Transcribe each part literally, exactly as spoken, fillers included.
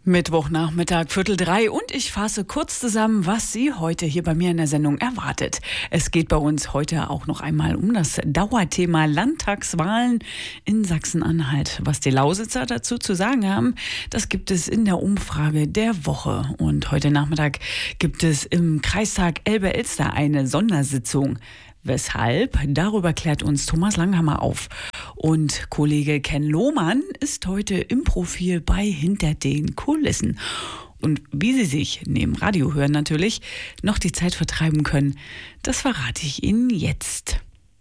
Mittwochnachmittag, Viertel drei, und ich fasse kurz zusammen, was Sie heute hier bei mir in der Sendung erwartet. Es geht bei uns heute auch noch einmal um das Dauerthema Landtagswahlen in Sachsen-Anhalt. Was die Lausitzer dazu zu sagen haben, das gibt es in der Umfrage der Woche. Und heute Nachmittag gibt es im Kreistag Elbe-Elster eine Sondersitzung. Weshalb? Darüber klärt uns Thomas Langhammer auf. Und Kollege Ken Lohmann ist heute im Profil bei Hinter den Kulissen. Und wie Sie sich, neben Radio hören natürlich, noch die Zeit vertreiben können, das verrate ich Ihnen jetzt.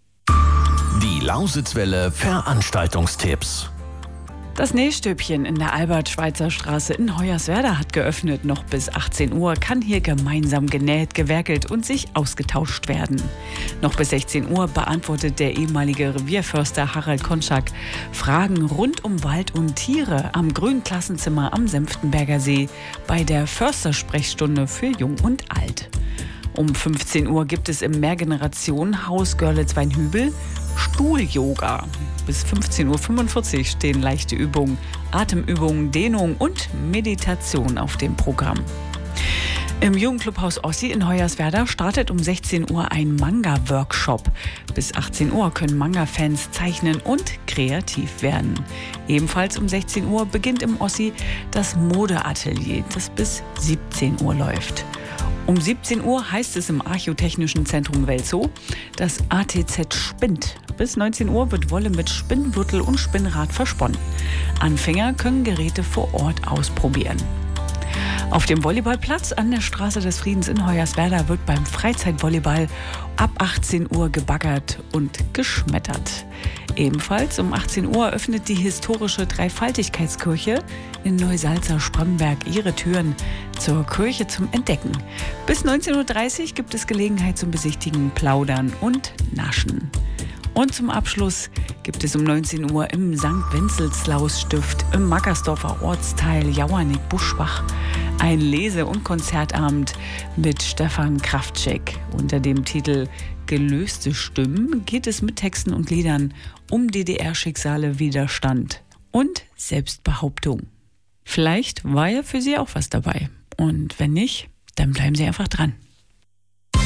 Die Lausitzwelle Veranstaltungstipps. Das Nähstübchen in der Albert-Schweitzer-Straße in Hoyerswerda hat geöffnet. Noch bis achtzehn Uhr kann hier gemeinsam genäht, gewerkelt und sich ausgetauscht werden. Noch bis sechzehn Uhr beantwortet der ehemalige Revierförster Harald Konschak Fragen rund um Wald und Tiere am Grünen Klassenzimmer am Senftenberger See bei der Förstersprechstunde für Jung und Alt. Um fünfzehn Uhr gibt es im Mehrgenerationenhaus Görlitz-Weinhübel Stuhl-Yoga. Bis fünfzehn Uhr fünfundvierzig stehen leichte Übungen, Atemübungen, Dehnung und Meditation auf dem Programm. Im Jugendclubhaus Ossi in Hoyerswerda startet um sechzehn Uhr ein Manga-Workshop. Bis achtzehn Uhr können Manga-Fans zeichnen und kreativ werden. Ebenfalls um sechzehn Uhr beginnt im Ossi das Modeatelier, das bis siebzehn Uhr läuft. Um siebzehn Uhr heißt es im Archäotechnischen Zentrum Welzow, das A T Z spinnt. Bis neunzehn Uhr wird Wolle mit Spinnwürtel und Spinnrad versponnen. Anfänger können Geräte vor Ort ausprobieren. Auf dem Volleyballplatz an der Straße des Friedens in Hoyerswerda wird beim Freizeitvolleyball ab achtzehn Uhr gebaggert und geschmettert. Ebenfalls um achtzehn Uhr öffnet die historische Dreifaltigkeitskirche in Neusalza-Spremberg ihre Türen zur Kirche zum Entdecken. Bis neunzehn Uhr dreißig gibt es Gelegenheit zum Besichtigen, Plaudern und Naschen. Und zum Abschluss gibt es um neunzehn Uhr im Sankt Wenceslaus-Stift im Mackersdorfer Ortsteil Jauernick-Buschbach ein Lese- und Konzertabend mit Stefan Kraftschek. Unter dem Titel Gelöste Stimmen geht es mit Texten und Liedern um D D R-Schicksale, Widerstand und Selbstbehauptung. Vielleicht war ja für Sie auch was dabei. Und wenn nicht, dann bleiben Sie einfach dran.